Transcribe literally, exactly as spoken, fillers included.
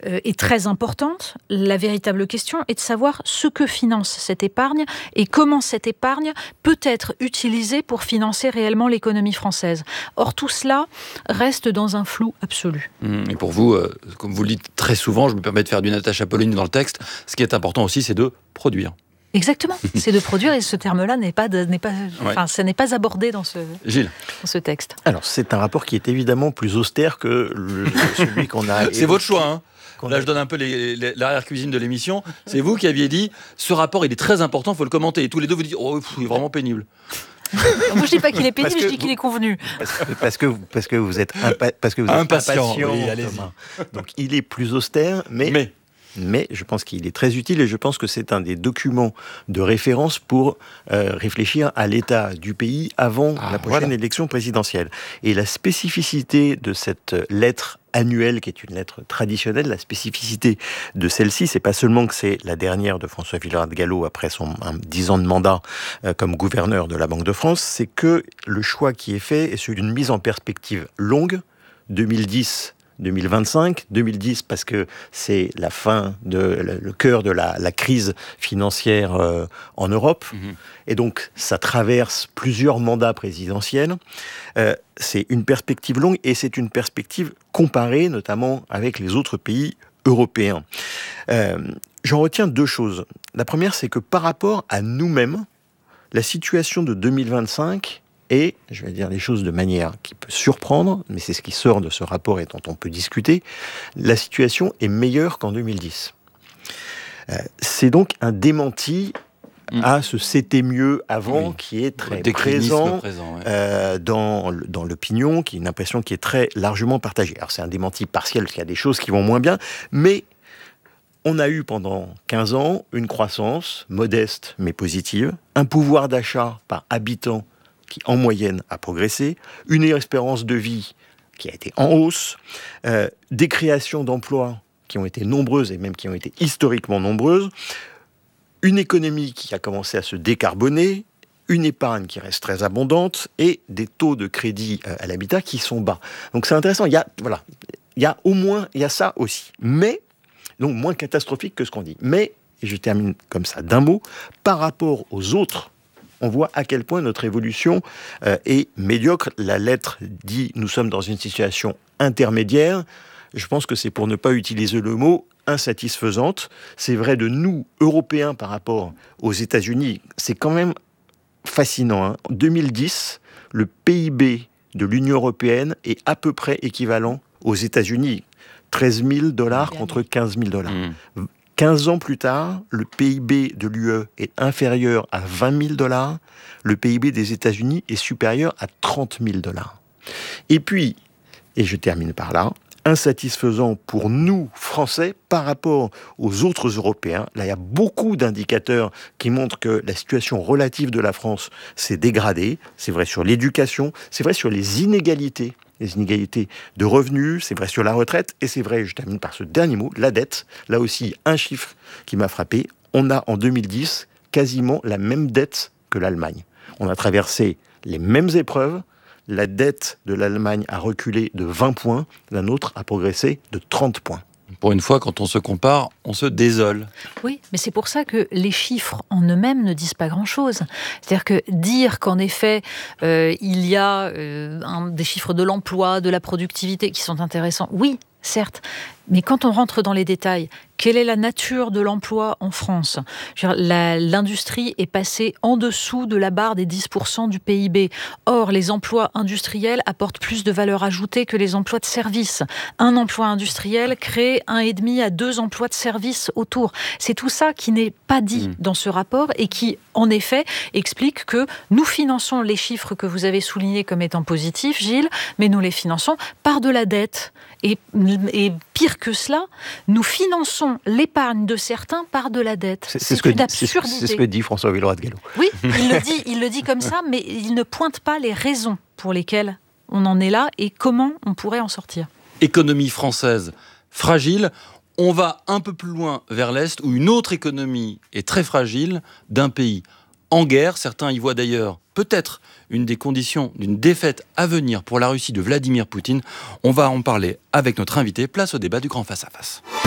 euh, est très importante. La véritable question est de savoir ce que finance cette épargne et comment cette épargne peut être utilisée pour financer réellement l'économie française. Or, tout cela reste dans un flou absolu. Et pour vous, euh, comme vous le dites très souvent, je me permets de faire du Natacha Polony dans le texte, ce qui est important aussi, c'est de produire. Exactement, c'est de produire, et ce terme-là n'est pas, de, n'est pas, ouais. enfin, ça n'est pas abordé dans ce, Gilles. dans ce texte. Alors, c'est un rapport qui est évidemment plus austère que le, celui qu'on a... C'est votre choix, hein. Là, a... je donne un peu les, les, l'arrière-cuisine de l'émission. C'est vous qui aviez dit, ce rapport, il est très important, il faut le commenter. Et tous les deux, vous dites, oh, pff, il est vraiment pénible. Moi, je dis pas qu'il est pénible, je dis qu'il est convenu. Parce que, parce que, parce que vous êtes, impa- parce que vous êtes impatient. impatient Oui, allez-y. Thomas. Donc, il est plus austère, mais... mais... Mais je pense qu'il est très utile et je pense que c'est un des documents de référence pour euh, réfléchir à l'état du pays avant ah, la prochaine voilà. élection présidentielle. Et la spécificité de cette lettre annuelle, qui est une lettre traditionnelle, la spécificité de celle-ci, c'est pas seulement que c'est la dernière de François Villeroy-de-Galhau après son dix ans de mandat euh, comme gouverneur de la Banque de France, c'est que le choix qui est fait est celui d'une mise en perspective longue, deux mille dix deux mille vingt-cinq, deux mille dix parce que c'est la fin, de, le, le cœur de la, la crise financière euh, en Europe. Mmh. Et donc, ça traverse plusieurs mandats présidentiels. Euh, c'est une perspective longue et c'est une perspective comparée, notamment avec les autres pays européens. Euh, j'en retiens deux choses. La première, c'est que par rapport à nous-mêmes, la situation de deux mille vingt-cinq... Et, je vais dire les choses de manière qui peut surprendre, mais c'est ce qui sort de ce rapport et dont on peut discuter, la situation est meilleure qu'en deux mille dix. Euh, c'est donc un démenti mmh. à ce « c'était mieux avant oui. » qui est très présent, présent ouais. euh, dans, dans l'opinion, qui est une impression qui est très largement partagée. Alors c'est un démenti partiel, parce qu'il y a des choses qui vont moins bien, mais on a eu pendant quinze ans une croissance modeste mais positive, un pouvoir d'achat par habitant qui, en moyenne, a progressé, une espérance de vie qui a été en hausse, euh, des créations d'emplois qui ont été nombreuses et même qui ont été historiquement nombreuses, une économie qui a commencé à se décarboner, une épargne qui reste très abondante et des taux de crédit à l'habitat qui sont bas. Donc c'est intéressant, il y a, voilà, il y a au moins, il y a ça aussi. Mais, donc moins catastrophique que ce qu'on dit. Mais, et je termine comme ça d'un mot, par rapport aux autres, on voit à quel point notre évolution euh, est médiocre. La lettre dit « nous sommes dans une situation intermédiaire ». Je pense que c'est pour ne pas utiliser le mot insatisfaisante. C'est vrai de nous, Européens, par rapport aux États-Unis. C'est quand même fascinant. Hein. En deux mille dix, le P I B de l'Union européenne est à peu près équivalent aux États-Unis. treize mille dollars contre quinze mille dollars. Mmh. quinze ans plus tard, le P I B de l'U E est inférieur à vingt mille dollars. Le P I B des États-Unis est supérieur à trente mille dollars. Et puis, et je termine par là, insatisfaisant pour nous, Français, par rapport aux autres Européens. Là, il y a beaucoup d'indicateurs qui montrent que la situation relative de la France s'est dégradée. C'est vrai sur l'éducation, c'est vrai sur les inégalités. Les inégalités de revenus, c'est vrai sur la retraite, et c'est vrai, je termine par ce dernier mot, la dette. Là aussi, un chiffre qui m'a frappé, on a en deux mille dix quasiment la même dette que l'Allemagne. On a traversé les mêmes épreuves, la dette de l'Allemagne a reculé de vingt points, la nôtre a progressé de trente points. Pour une fois, quand on se compare, on se désole. Oui, mais c'est pour ça que les chiffres en eux-mêmes ne disent pas grand-chose. C'est-à-dire que dire qu'en effet, euh, il y a euh, un, des chiffres de l'emploi, de la productivité qui sont intéressants, oui, certes. Mais quand on rentre dans les détails, quelle est la nature de l'emploi en France ? Je veux dire, la, l'industrie est passée en dessous de la barre des dix pour cent du P I B. Or, les emplois industriels apportent plus de valeur ajoutée que les emplois de service. Un emploi industriel crée un et demi à deux emplois de service autour. C'est tout ça qui n'est pas dit mmh. dans ce rapport et qui, en effet, explique que nous finançons les chiffres que vous avez soulignés comme étant positifs, Gilles, mais nous les finançons par de la dette. Et, et pire que cela, nous finançons l'épargne de certains par de la dette. C'est, c'est, c'est, ce, une que, absurdité. C'est, c'est ce que dit François Villeroy-de-Galhau. Oui, il le dit, il le dit comme ça, mais il ne pointe pas les raisons pour lesquelles on en est là et comment on pourrait en sortir. Économie française fragile. On va un peu plus loin vers l'Est, où une autre économie est très fragile, d'un pays en guerre. Certains y voient d'ailleurs peut-être une des conditions d'une défaite à venir pour la Russie de Vladimir Poutine. On va en parler avec notre invité. Place au débat du Grand Face à Face.